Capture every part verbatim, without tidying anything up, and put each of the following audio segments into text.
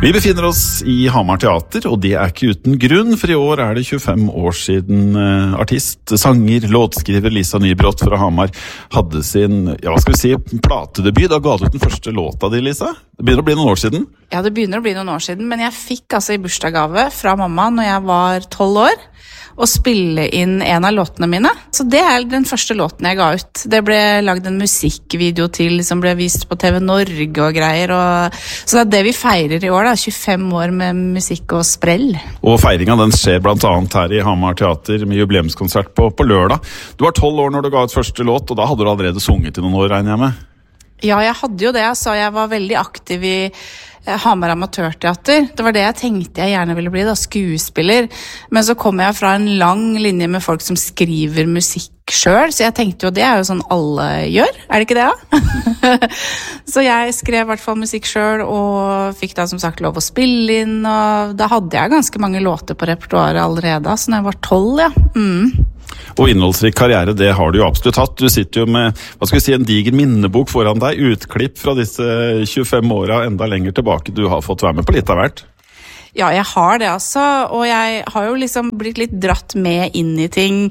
Vi befinner oss i Hamar Teater, og det er ikke uten grunn, for i år er det tjuefem år siden uh, artist, sanger, låtskriver Lisa Nybrott fra Hamar hadde sin, ja, hva skal vi si, platedebut. Da ga du ut den første låta di, Lisa. Det begynner å bli noen år siden. Ja, det begynner å bli noen år siden, men jeg fikk altså i bursdagsgave fra mamma når jeg var tolv år, å spille inn en av låtene mine. Så det er den første låten jeg ga ut. Det ble lagd en musikkvideo til, som ble vist på T V Norge og greier. Og så det er det vi feirer i år, da, tjuefem år med musikk og sprell. Og feiringen den skjer blant annet her i Hamar Teater med jubileumskonsert på, på lørdag. Du var tolv år når du ga ut første låt, og da hadde du allerede sunget i noen år, regner jeg med? Ja, jeg hadde jo det. Så jeg var veldig aktiv i Hamar Amatørteater. Det var det jeg tenkte jeg gjerne ville bli, da, skuespiller. Men så kom jeg fra en lang linje med folk som skriver musikk selv, så jeg tenkte jo det er jo sånn alle gjør, er det ikke det da? Så jeg skrev i hvert fall musikk selv, og fikk da som sagt lov å spille inn, og da hadde jeg ganske mange låter på repertoaret allerede, så når jeg var tolv, ja. Mm. Og innholdsrik karriere, det har du jo absolutt hatt. Du sitter jo med, hva skal vi si, en diger minnebok foran deg, utklipp fra disse tjuefem åra enda lenger tilbake. Du har fått være med på litt av hvert. Ja, jeg har det altså, og jeg har jo liksom blitt litt dratt med inn i ting.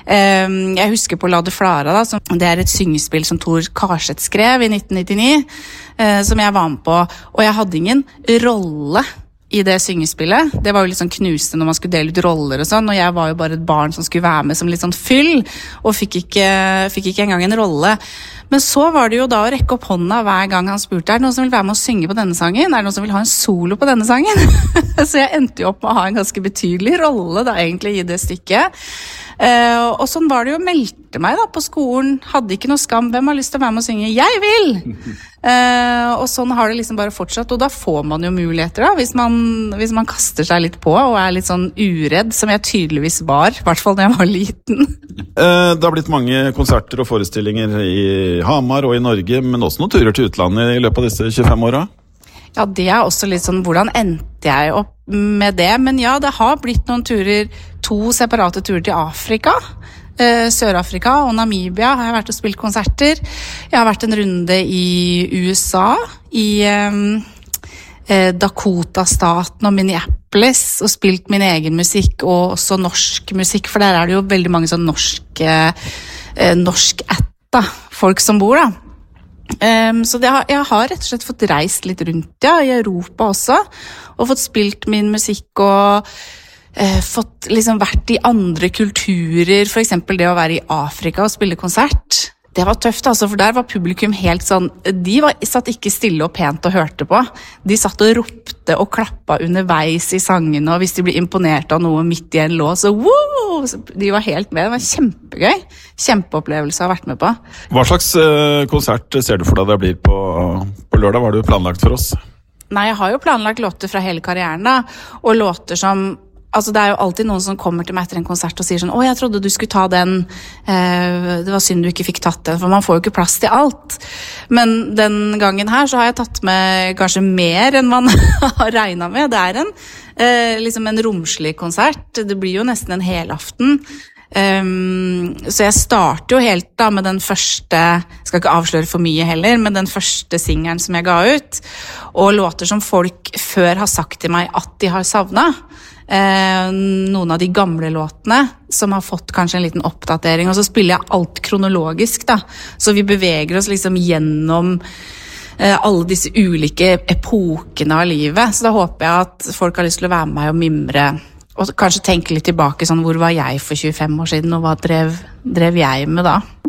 Jeg husker på La det Flara da, som, det er et syngespill som Tor Karseth skrev i nitten nittini, som jeg var med på, og jeg hadde ingen rolle i det syngespillet. Det var jo litt sånn knusende når man skulle dele ut roller og sånn, og jeg var jo bare et barn som skulle være med som litt sånn fyll, og fikk ikke, fikk ikke engang en rolle. Men så var det jo da å rekke opp hånda hver gang han spurte, er det noen som vil være med å synge på denne sangen? Er det noen som vil ha en solo på denne sangen? Så jeg endte jo opp med å ha en ganske betydelig rolle da egentlig i det stykket. Uh, og sånn var det jo å meldte meg da på skolen, hadde ikke noe skam, hvem har lyst til å være med å synge? Jeg vil! Uh, og sånn har det liksom bare fortsatt, og da får man jo muligheter da, hvis man, hvis man kaster seg litt på og er litt sånn uredd, som jeg tydeligvis var, i hvert fall når jeg var liten. uh, det har blitt mange konserter og forestillinger i Hamar og i Norge, men også noen turer til utlandet i løpet av disse tjuefem åra. Ja, det er også litt sånn, hvordan endte jeg opp med det? Men ja, det har blitt noen turer, to separate turer til Afrika, eh, Sør-Afrika og Namibia har jeg vært og spilt konserter. Jeg har vært en runde i U S A, i eh, Dakota-staten og Minneapolis, og spilt min egen musikk, og også norsk musikk, for der er det jo veldig mange sånn norsk, eh, norsk-ætta folk som bor da. Um, så det har, jeg har rett og slett fått reist litt rundt, ja, i Europa også, og fått spilt min musikk og uh, fått liksom vært i andre kulturer, for eksempel det å være i Afrika og spille konsert. Det var tøft altså, for der var publikum helt sånn, de var, satt ikke stille og pent og hørte på. De satt og ropte og klappa underveis i sangene, og hvis de ble imponert av noe midt i en lås, så wow! De var helt med, det var kjempegøy. Kjempeopplevelse å ha vært med på. Hva slags uh, konsert ser du for deg det blir på, på lørdag? Hva har du planlagt for oss? Nei, jeg har jo planlagt låter fra hele karrieren da, og låter som altså det er jo alltid noen som kommer til meg etter en konsert og sier sånn, å, jeg trodde du skulle ta den, eh, det var synd du ikke fikk tatt den, for man får jo ikke plass til alt. Men den gangen her så har jeg tatt med kanskje mer enn man har regnet med. Det er en, eh, liksom en romslig konsert, det blir jo nesten en helaften. Um, så jeg starter jo helt da med den første, skal ikke avsløre for mye heller, men den første singelen som jeg ga ut, og låter som folk før har sagt til meg at de har savnet. Eh, noen av de gamle låtene som har fått kanskje en liten oppdatering, og så spiller jeg alt kronologisk da, så vi beveger oss liksom gjennom eh, alle disse ulike epokene av livet, så da håper jeg at folk har lyst til å være med meg og mimre, og kanskje tenke litt tilbake sånn, hvor var jeg for tjuefem år siden, og hva drev, drev jeg med da?